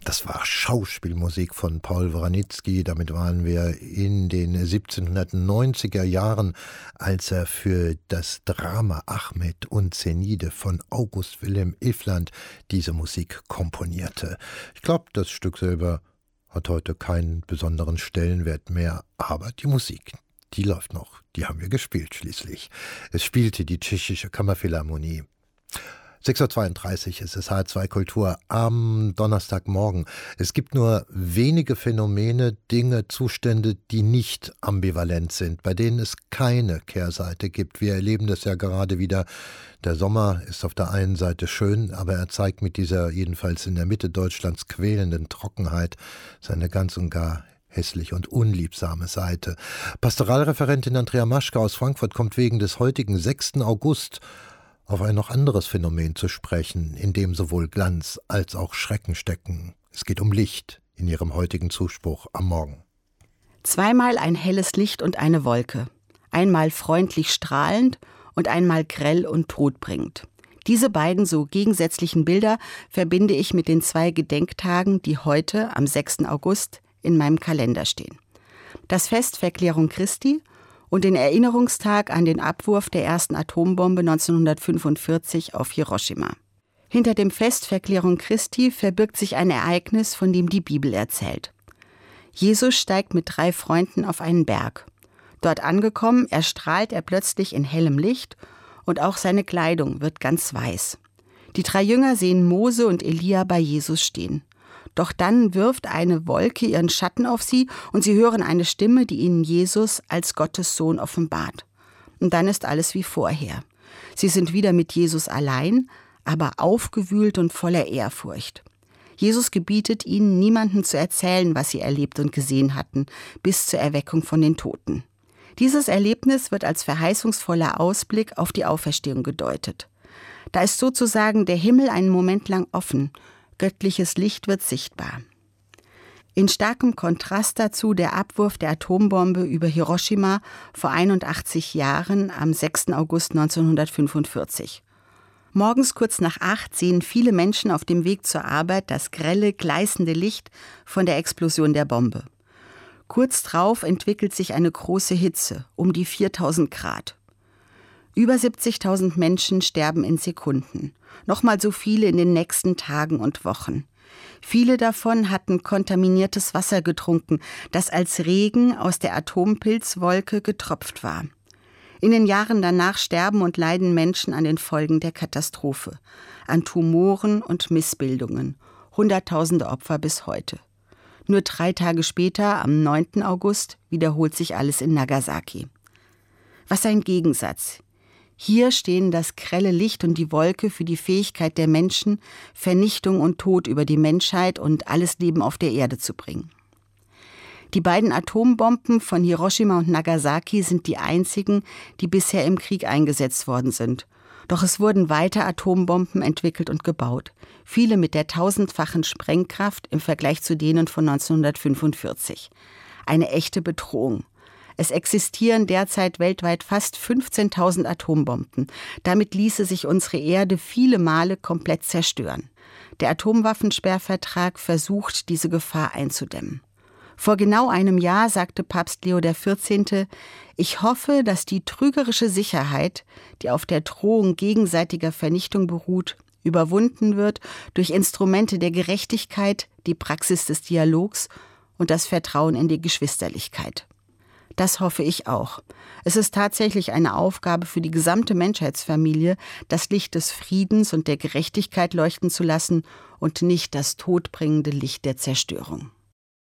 Das war Schauspielmusik von Paul Wranitzky. Damit waren wir in den 1790er Jahren, als er für das Drama Achmed und Zenide von August Wilhelm Iffland diese Musik komponierte. Ich glaube, das Stück selber hat heute keinen besonderen Stellenwert mehr, aber die Musik, die läuft noch. Die haben wir gespielt schließlich. Es spielte die Tschechische Kammerphilharmonie. 6.32 Uhr ist es H2 Kultur am Donnerstagmorgen. Es gibt nur wenige Phänomene, Dinge, Zustände, die nicht ambivalent sind, bei denen es keine Kehrseite gibt. Wir erleben das ja gerade wieder. Der Sommer ist auf der einen Seite schön, aber er zeigt mit dieser jedenfalls in der Mitte Deutschlands quälenden Trockenheit seine ganz und gar hässliche und unliebsame Seite. Pastoralreferentin Andrea Maschke aus Frankfurt kommt wegen des heutigen 6. August auf ein noch anderes Phänomen zu sprechen, in dem sowohl Glanz als auch Schrecken stecken. Es geht um Licht in ihrem heutigen Zuspruch am Morgen. Zweimal ein helles Licht und eine Wolke. Einmal freundlich strahlend und einmal grell und todbringend. Diese beiden so gegensätzlichen Bilder verbinde ich mit den 2 Gedenktagen, die heute, am 6. August, in meinem Kalender stehen. Das Fest Verklärung Christi und den Erinnerungstag an den Abwurf der ersten Atombombe 1945 auf Hiroshima. Hinter dem Fest Verklärung Christi verbirgt sich ein Ereignis, von dem die Bibel erzählt. Jesus steigt mit 3 Freunden auf einen Berg. Dort angekommen, erstrahlt er plötzlich in hellem Licht und auch seine Kleidung wird ganz weiß. Die 3 Jünger sehen Mose und Elia bei Jesus stehen. Doch dann wirft eine Wolke ihren Schatten auf sie und sie hören eine Stimme, die ihnen Jesus als Gottes Sohn offenbart. Und dann ist alles wie vorher. Sie sind wieder mit Jesus allein, aber aufgewühlt und voller Ehrfurcht. Jesus gebietet ihnen, niemandem zu erzählen, was sie erlebt und gesehen hatten, bis zur Erweckung von den Toten. Dieses Erlebnis wird als verheißungsvoller Ausblick auf die Auferstehung gedeutet. Da ist sozusagen der Himmel einen Moment lang offen. Göttliches Licht wird sichtbar. In starkem Kontrast dazu der Abwurf der Atombombe über Hiroshima vor 81 Jahren am 6. August 1945. Morgens kurz nach 8 sehen viele Menschen auf dem Weg zur Arbeit das grelle, gleißende Licht von der Explosion der Bombe. Kurz drauf entwickelt sich eine große Hitze, um die 4000 Grad. Über 70.000 Menschen sterben in Sekunden. Nochmal so viele in den nächsten Tagen und Wochen. Viele davon hatten kontaminiertes Wasser getrunken, das als Regen aus der Atompilzwolke getropft war. In den Jahren danach sterben und leiden Menschen an den Folgen der Katastrophe, an Tumoren und Missbildungen. Hunderttausende Opfer bis heute. Nur 3 Tage später, am 9. August, wiederholt sich alles in Nagasaki. Was ein Gegensatz. Hier stehen das grelle Licht und die Wolke für die Fähigkeit der Menschen, Vernichtung und Tod über die Menschheit und alles Leben auf der Erde zu bringen. Die beiden Atombomben von Hiroshima und Nagasaki sind die einzigen, die bisher im Krieg eingesetzt worden sind. Doch es wurden weiter Atombomben entwickelt und gebaut. Viele mit der 1000-fachen Sprengkraft im Vergleich zu denen von 1945. Eine echte Bedrohung. Es existieren derzeit weltweit fast 15.000 Atombomben. Damit ließe sich unsere Erde viele Male komplett zerstören. Der Atomwaffensperrvertrag versucht, diese Gefahr einzudämmen. Vor genau einem Jahr sagte Papst Leo XIV., ich hoffe, dass die trügerische Sicherheit, die auf der Drohung gegenseitiger Vernichtung beruht, überwunden wird durch Instrumente der Gerechtigkeit, die Praxis des Dialogs und das Vertrauen in die Geschwisterlichkeit. Das hoffe ich auch. Es ist tatsächlich eine Aufgabe für die gesamte Menschheitsfamilie, das Licht des Friedens und der Gerechtigkeit leuchten zu lassen und nicht das todbringende Licht der Zerstörung.